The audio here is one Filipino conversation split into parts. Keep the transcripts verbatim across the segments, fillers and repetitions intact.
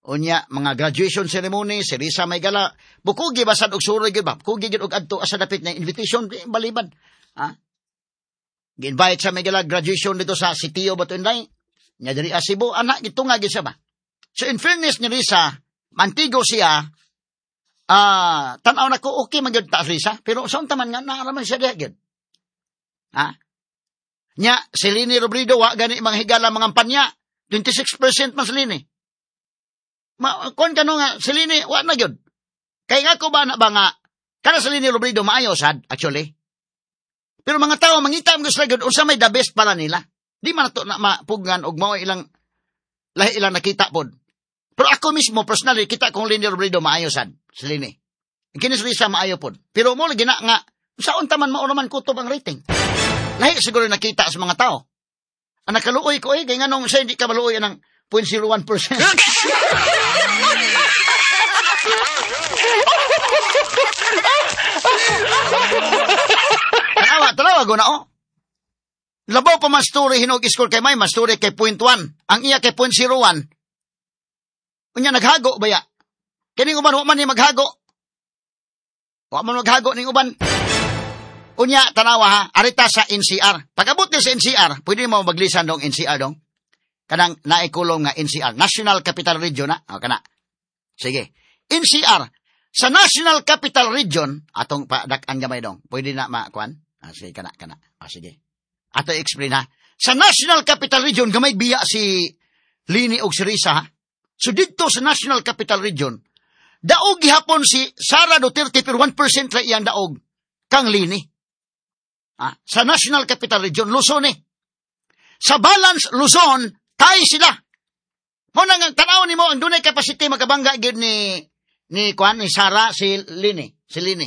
Unya, mga graduation ceremony, si Risa may gala. Bukugi basad og suroy gyud ba? Bukugi gyud og adto asa dapit na invitation baliban. Ha? Gi-invite sa may gala graduation dito sa Sitio Batunday. Nya diri sa Cebu, anak gitunga gyud siya ba? So in fairness ni Risa, mantigo siya. Ah, uh, tan-aw na ko okay magyud ta Risa, pero sa unta man nga naaraman siya diha gyud. Ha? Nya si Lini Robredo wa gani mga higala mga panya. twenty-six percent mas Lini. Ma, kon kano nga, silini, wa na gyud. Kay nga ko ba na ba nga, kada silini Robredo maayo sad, actually. Pero mga tao, mangita ang gusto na gyud, unsa may the best para nila. Di man na to na mapugngan, og mao ilang, lahi ilang nakita pod. Pero ako mismo, personally, kita kong Lini Robredo maayo sad, silini. Kinis Risa maayo pod. Pero mo lagi na nga, sa unta man mao naman kutob ang rating. Lahi siguro nakita sa mga tao. Ang nakaluoy ko eh, kaya nga nung siya hindi ka maluoy ng zero point zero one percent. Tanawa, tanawa ko na oh. Labaw pa mas story hinog score kay may mas story kay point one. Ang iya kay point zero one. Unya naghago ba ya? Kining uban wa man ni maghago. Wa man maghago ning uban. Unya tanawa ha, arita sa N C R. Pagabot ni sa N C R, pwede mo maglisan dong N C R dong. Kanang naikulong nga N C R, National Capital Region na. O kana. Sige. N C R sa National Capital Region atong padak-an gamay dong. Pwede na makuan? Ah, sige kana kana. Ah, sige. Ato explain ha. Sa National Capital Region gamay biya si Lini og si Risa ha. So dito sa National Capital Region, daog gihapon si Sara Duterte pero one percent ra iyang daog kang Lini. Ah, sa National Capital Region, Luzon eh. Sa Balance, Luzon, tay sila. Mo nang tanaw ni mo, ang dunay capacity magkabangga gid ni ni Kwan, ni Sara, si Lini. Si Lini.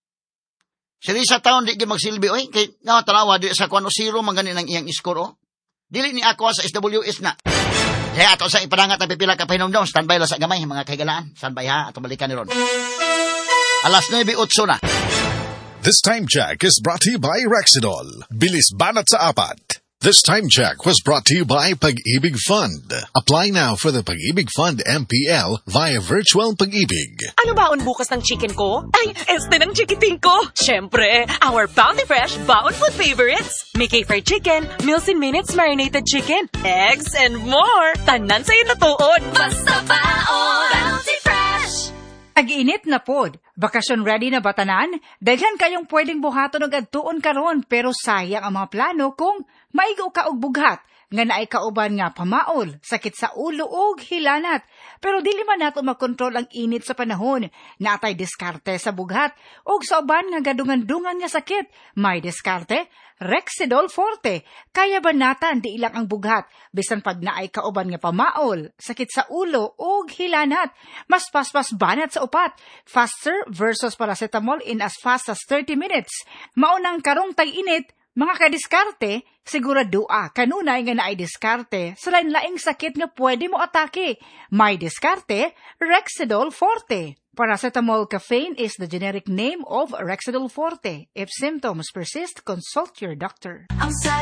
Si Risa taon di gid magsilbi, oy, kay nga tanawa di sa Kwan o zero man ganin ang iyang score, oh. Dili ni ako sa S W S na. Kaya ato sa ipadangat ang pipila ka pahinom standby lang sa gamay, mga kaigalaan. Standby ha, ato balikan ni ron. Alas nine eight na. This Time Check is brought to you by Rexidol. Bilis banat sa apat. This Time Check was brought to you by Pag-ibig Fund. Apply now for the Pag-ibig Fund M P L via Virtual Pag-ibig. Ano baon bukas ng chicken ko? Ay, este ng chikiting ko. Siyempre, our Bounty Fresh Baon Food Favorites. Mickey Fried Chicken, Meals in Minutes Marinated Chicken, eggs, and more. Tanan sa'yo natuon. Basta baon. Bounty Fresh. Ag-init na pod. Bakasyon ready na batanan? Daghan kayong pwedeng buhaton og adtuon karon pero sayang ang mga plano kung maigo ka og bughat nga naay kauban nga pamaol, sakit sa ulo ug hilanat. Pero dili man nato makontrol ang init sa panahon. Natay diskarte sa bughat ug sa uban nga gadungan-dungan nga sakit. May diskarte, Rexidol Forte. Kaya banatan di ilang ang bughat bisan pag naay kauban nga pamaol, sakit sa ulo ug hilanat. Mas paspas banat sa upat. Faster versus paracetamol in as fast as thirty minutes. Maunang karong tag-init, mga kadiskarte, siguradua kanunay nga naay diskarte sa lain-laing sakit nga pwede mo atake. May diskarte, Rexidol Forte. Paracetamol caffeine is the generic name of Rexidol Forte. If symptoms persist, consult your doctor.